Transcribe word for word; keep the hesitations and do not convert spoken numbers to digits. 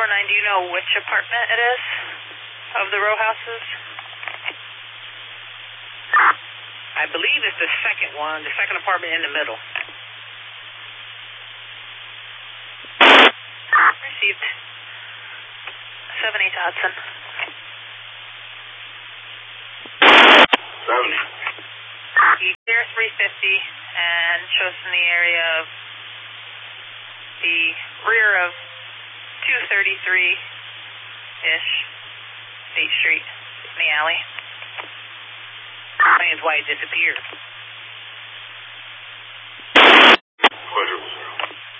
four nine, do you know which apartment it is of the row houses? I believe it's the second one, the second apartment in the middle. Received. seven eight Hudson. seven. Gear three fifty and shows in the area of the rear of two thirty-three-ish, State Street, in the alley. Explains why it disappeared.